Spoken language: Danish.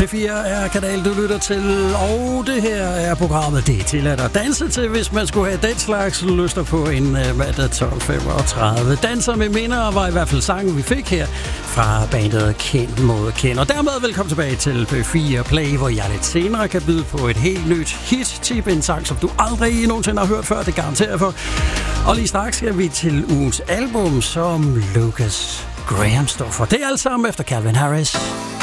P4 er kanal, du lytter til, og det her er programmet, det er tilladt at danse til, hvis man skulle have den slags lyster på en mandag 12.35. Danser med minder var i hvert fald sangen, vi fik her fra bandet Kendt mod Kendt. Og dermed velkommen tilbage til P4 Play, hvor jeg lidt senere kan byde på et helt nyt hit-tip, en sang, som du aldrig nogensinde har hørt før, det garanterer jeg for. Og lige straks skal vi til ugens album, som Lucas Graham står for. Det er alt sammen efter Calvin Harris.